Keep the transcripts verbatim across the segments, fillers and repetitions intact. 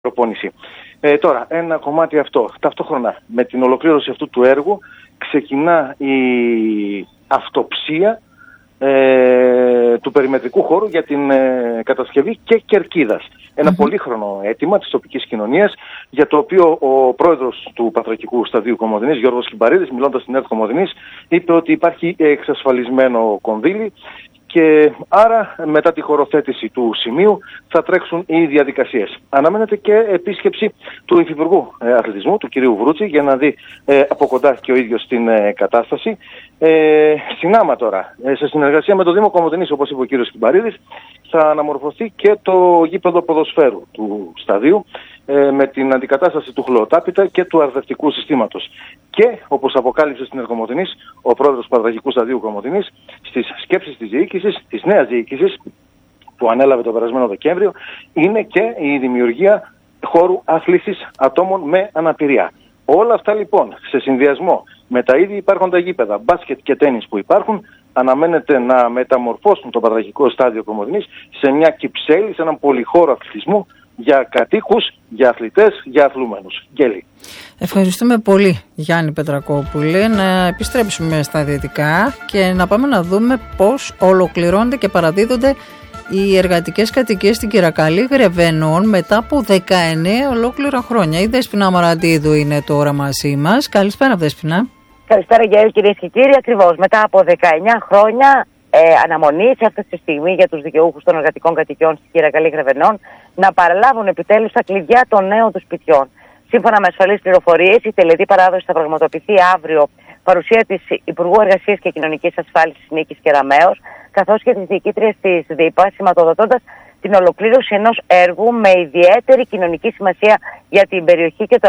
προπόνηση. Ε, τώρα, ένα κομμάτι αυτό. Ταυτόχρονα με την ολοκλήρωση αυτού του έργου ξεκινά η αυτοψία ε, του περιμετρικού χώρου για την ε, κατασκευή και κερκίδας. Ένα mm-hmm. πολύχρονο αίτημα της τοπικής κοινωνίας, για το οποίο ο πρόεδρος του Πατρακικού Σταδίου Κομοδυνής, Γιώργος Χιμπαρίδης, μιλώντας στην ΕΡΤ Κομοδυνής, είπε ότι υπάρχει εξασφαλισμένο κονδύλι και άρα μετά τη χωροθέτηση του σημείου θα τρέξουν οι διαδικασίες. Αναμένεται και επίσκεψη του Υφυπουργού ε, Αθλητισμού, του κυρίου Βρούτση, για να δει ε, από κοντά και ο ίδιος την ε, κατάσταση. Ε, συνάμα τώρα, ε, σε συνεργασία με το Δήμο Κομοδυνής, όπως είπε ο κύριος Κιμπαρίδης, θα αναμορφωθεί και το γήπεδο ποδοσφαίρου του σταδίου, ε, με την αντικατάσταση του χλωοτάπητα και του αρδευτικού συστήματος. Και, όπως αποκάλυψε στην ΕΡΤ Κομοδυνής ο πρόεδρος του Πατρακικού Σταδίου Κομοδυνής, στις σκέψεις της διοίκησης, της νέας διοίκησης, που ανέλαβε το περασμένο Δεκέμβριο, είναι και η δημιουργία χώρου άθλησης ατόμων με αναπηρία. Όλα αυτά λοιπόν, σε συνδυασμό με τα ήδη υπάρχοντα γήπεδα, μπάσκετ και τένις που υπάρχουν, αναμένεται να μεταμορφώσουν το Πατρακικό Στάδιο Κομοδυνής σε μια κυψέλη, σε έναν πολυχώρο αθλητισμού για κατοίκους, για αθλητές, για αθλούμενους. Γέλη. Ευχαριστούμε πολύ, Γιάννη Πετρακόπουλε. Να επιστρέψουμε στα δυτικά και να πάμε να δούμε πώς ολοκληρώνονται και παραδίδονται οι εργατικές κατοικίες στην Κυρακαλή Γρεβενών μετά από δεκαεννέα ολόκληρα χρόνια. Η Δέσποινα Μαραντίδου είναι τώρα μαζί μας. Καλησπέρα, Δέσποινα. Καλησπέρα, Γέλη, κυρίες και κύριοι. Ακριβώς μετά από δεκαεννέα χρόνια ε, αναμονή σε αυτή τη στιγμή για τους δικαιούχους των εργατικών κατοικιών στην Κυρακαλή Γρεβενών να παραλάβουν επιτέλους τα κλειδιά των νέων τους σπιτιών. Σύμφωνα με ασφαλείς πληροφορίες, η τελετή παράδοση θα πραγματοποιηθεί αύριο, παρουσία της Υπουργού Εργασίας και Κοινωνικής Ασφάλισης Νίκης Κεραμέως, καθώς και της διοικήτριας της ΔΥΠΑ, σηματοδοτώντας την ολοκλήρωση ενός έργου με ιδιαίτερη κοινωνική σημασία για την περιοχή και το,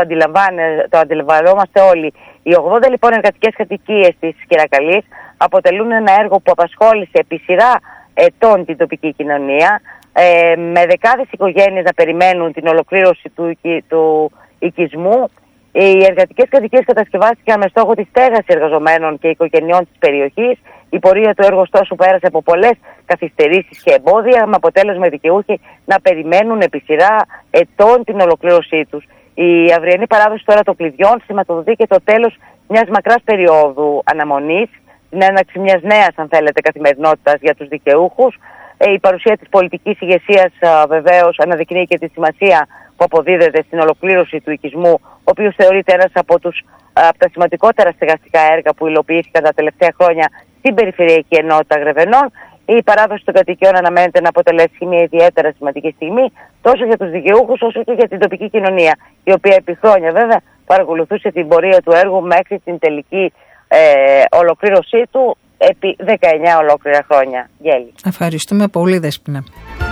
το αντιλαμβανόμαστε όλοι. Οι ογδόντα λοιπόν εργατικές κατοικίες της Κυρακαλής αποτελούν ένα έργο που απασχόλησε επί σειρά ετών την τοπική κοινωνία, ε, με δεκάδες οικογένειες να περιμένουν την ολοκλήρωση του, του οικισμού. Οι εργατικές κατοικίες κατασκευάστηκαν με στόχο τη στέγαση εργαζομένων και οικογενειών της περιοχής. Η πορεία του έργου, ωστόσο, πέρασε από πολλές καθυστερήσεις και εμπόδια, με αποτέλεσμα οι δικαιούχοι να περιμένουν επί σειρά ετών την ολοκλήρωσή τους. Η αυριανή παράδοση τώρα των κλειδιών σηματοδοτεί και το τέλος μιας μακράς περίοδου αναμονής, την έναρξη μιας νέας, αν θέλετε, καθημερινότητας για τους δικαιούχους. Η παρουσία της πολιτικής ηγεσίας βεβαίως αναδεικνύει και τη σημασία που αποδίδεται στην ολοκλήρωση του οικισμού, ο οποίος θεωρείται ένας από, τους, από τα σημαντικότερα στεγαστικά έργα που υλοποιήθηκαν τα τελευταία χρόνια στην Περιφερειακή Ενότητα Γρεβενών. Η παράδοση των κατοικιών αναμένεται να αποτελέσει μια ιδιαίτερα σημαντική στιγμή τόσο για τους δικαιούχους όσο και για την τοπική κοινωνία, η οποία επί χρόνια βέβαια παρακολουθούσε την πορεία του έργου μέχρι την τελική ε, ολοκλήρωσή του επί δεκαεννέα ολόκληρα χρόνια. Γέλη. Ευχαριστούμε πολύ, Δέσποινα.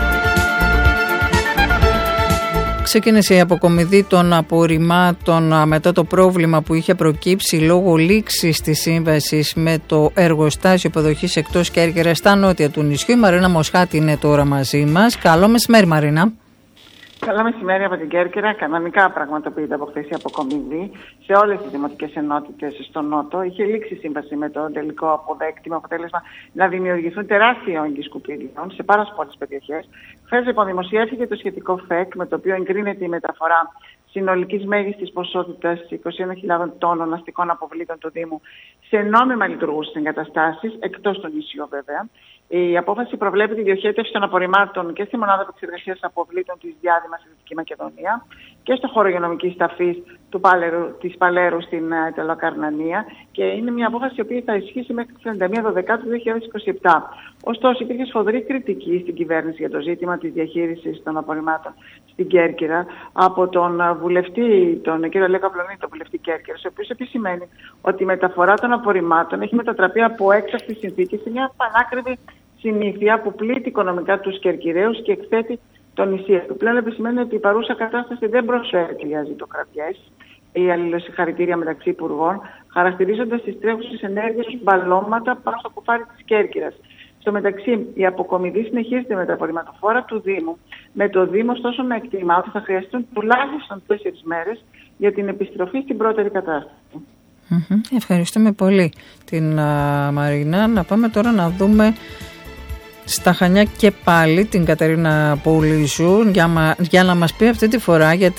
Ξεκίνησε η αποκομιδή των απορριμμάτων μετά το πρόβλημα που είχε προκύψει λόγω λήξης της σύμβασης με το εργοστάσιο υποδοχής εκτός Κέρκυρας στα νότια του νησιού. Η Μαρίνα Μοσχάτη είναι τώρα μαζί μας. Καλό μεσημέρι, Μαρίνα. Καλό μεσημέρι από την Κέρκυρα. Κανονικά πραγματοποιείται από χθες η αποκομιδή σε όλες τις δημοτικές ενότητες στο Νότο. Είχε λήξει σύμβαση με το τελικό αποδέκτημα, αποτέλεσμα να δημιουργηθούν τεράστια όγκοι σκουπίδιων σε πάρα πολλές περιοχές. Χθες λοιπόν δημοσιεύθηκε το σχετικό ΦΕΚ, με το οποίο εγκρίνεται η μεταφορά συνολικής μέγιστης ποσότητας είκοσι ένα χιλιάδων τόνων αστικών αποβλήτων του Δήμου σε νόμιμα λειτουργούσες εγκαταστάσεις, εκτός των νησιών βέβαια. Η απόφαση προβλέπει τη διοχέτευση των απορριμμάτων και στη μονάδα επεξεργασίας αποβλήτων της Διάδημα στη Δυτική Μακεδονία και στο χώρο υγειονομικής ταφής του Παλέρου, της Παλέρου στην Τελοκαρνανία, και είναι μια απόφαση η οποία θα ισχύσει μέχρι τις τριάντα μία Δεκεμβρίου του δύο χιλιάδες είκοσι επτά. Ωστόσο, υπήρχε σφοδρή κριτική στην κυβέρνηση για το ζήτημα της διαχείρισης των απορριμμάτων στην Κέρκυρα από τον βουλευτή, τον κύριο Λέκα Πλωνή, τον βουλευτή Κέρκυρας, ο οποίος επισημαίνει ότι η μεταφορά των απορριμμάτων έχει μετατραπεί από έκτακτη συνθήκη σε μια πανάκριβη συνήθεια που πλήττει οικονομικά τους Κερκυραίους και εκθέτει το νησί. Επιπλέον επισημαίνει ότι η παρούσα κατάσταση δεν προσφέρει για ζητοκρατιές ή αλληλοσυγχαρητήρια μεταξύ υπουργών, χαρακτηρίζοντας τις τρέχουσες ενέργειες ως μπαλώματα πάνω στο κουφάρι της Κέρκυρας. Στο μεταξύ, η αποκομιδή συνεχίζεται με τα απορριμματοφόρα του Δήμου, με το Δήμο ωστόσο να εκτιμά ότι θα χρειαστούν τουλάχιστον τέσσερις μέρες για την επιστροφή στην πρώτερη κατάσταση. Mm-hmm. Ευχαριστούμε πολύ την uh, Μαρίνα. Να πάμε τώρα να δούμε στα Χανιά και πάλι την Κατερίνα Πουλήσου για, για να μας πει αυτή τη φορά, γιατί